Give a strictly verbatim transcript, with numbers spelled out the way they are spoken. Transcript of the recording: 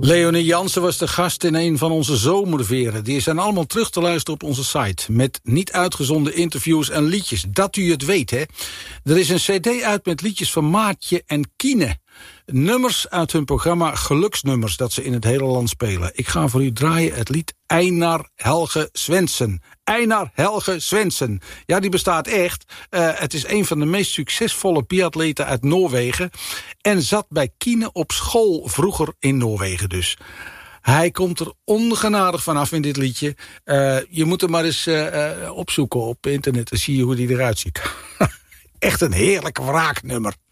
Leonie Jansen was de gast in een van onze zomerveren. Die zijn allemaal terug te luisteren op onze site. Met niet uitgezonden interviews en liedjes. Dat u het weet, hè. Er is een cd uit met liedjes van Maartje en Kine. Nummers uit hun programma Geluksnummers, dat ze in het hele land spelen. Ik ga voor u draaien het lied Einar Helge Svensson. Einar Helge Svensson. Ja, die bestaat echt. Uh, het is een van de meest succesvolle biatleten uit Noorwegen. En zat bij Kine op school, vroeger in Noorwegen dus. Hij komt er ongenadig vanaf in dit liedje. Uh, je moet hem maar eens uh, uh, opzoeken op internet. Dan zie je hoe die eruit ziet. Echt een heerlijk wraaknummer.